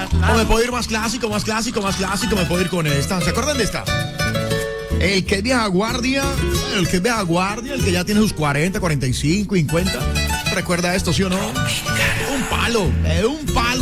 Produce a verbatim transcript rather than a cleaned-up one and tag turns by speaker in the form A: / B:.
A: O me puedo ir más clásico, más clásico, más clásico, me puedo ir con esta. ¿Se acuerdan de esta? El que es vieja guardia, el que es vieja guardia, el que ya tiene sus cuarenta, cuarenta y cinco, cincuenta. ¿Recuerda esto, sí o no? Un palo, eh, un palo.